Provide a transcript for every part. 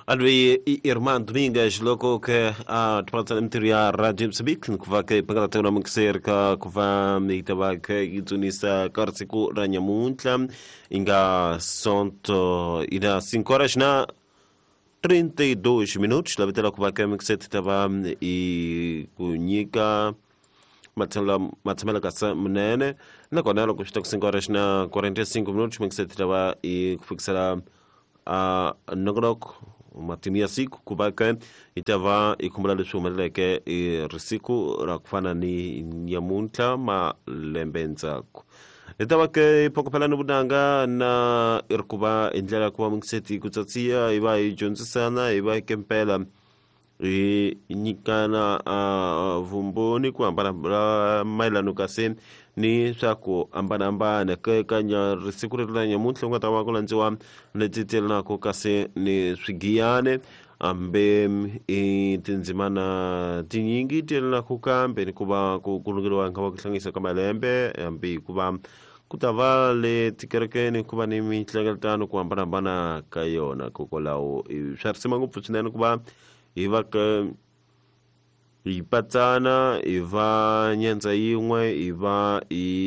Alwe Irmã Domingas logo que a departamento interior Rádio Moçambique que vai que para ter uma cerca que vai me tava que itunisa Carcico Ranhamuntla inga sonto ida 5 horas na 32 minutos la betela que vai que me tava e kunyika matsamela kasa mnene na kona lo kushita 5 horas na 45 minutos me tava e kufiksala a nogrok matimia siku kubaka itava ikumulale shumeleke risiku rakufana ni nyamunta ma lembenzako itava ke poko pala nubudanga na irkuba indlela kuwa mungseti kutsatia iba ijonzisana iba kempela nyikana vumboni kuambana mailanu kasen ni sako ambana ke kanya risikurela nyamuntle ngata wakula nziwa netitel nako kase ni swigiyane ambe tinzimana tinyingi telna kukambe ni kuba kulungirwa ngawa kuhlangisa kama lembe ambi kuba kutavale tikerekeni kuba ni mitlagaltano kuambana kayona kokolao sharsima nguputsinene kuba iva ka ipatsana iva nyenza yin'we iva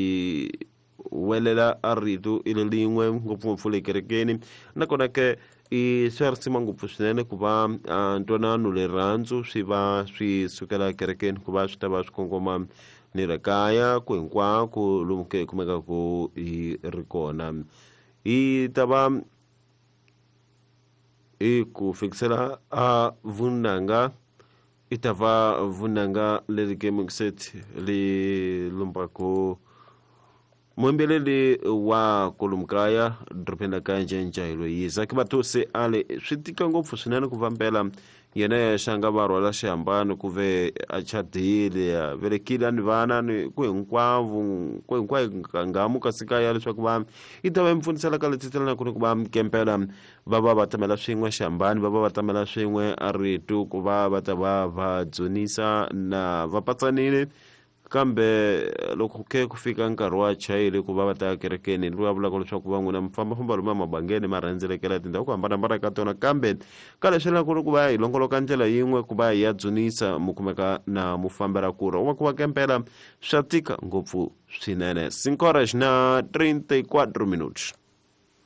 welela aritu ile ling'we ngopfungopfu le kerekeni nakona ke swiharisima ngopfu swinene ku va ntwanano lerhandzu swi va swi sukela kerekeni ku va swi ta va swi kongoma ni le kaya ku hinkwako lomu ke kumeka ku ri kona i ta va ku fikisela a vunanga itava vunanga le gaming set le lumbako mombelele wa kolumkaya dropenda kanje njailo yiza kibatose ale switika ngopfu swinene ku vambela yena ya shanga varwa la xihambano ku ve a chadile ya velekile ni vana ni ku hinkwavu ngamu kasikaya leswaku va yi ta va impfunisela ka letitela ku ri ku va kempela va va tamela swin'we xihambani va va tamela swin'we a ritu ku va ta va dzonisa na va patsanile kambe loko ke ku fika nkarhi wa chayile ku va ta kerekeni ni vulavulaka leswaku va n'wina mifambafamba lomu mabangeni ma rhendzelekela tindhawu ku hambana ka tona kambe ka leswi la ku ri ku va hi longoloka ndlela yin'we ku va hi ya dzunisa mu kumeka na mufambela kura u va ku va kempela swa tika ngopfu swinene 5 horas na 34 minutos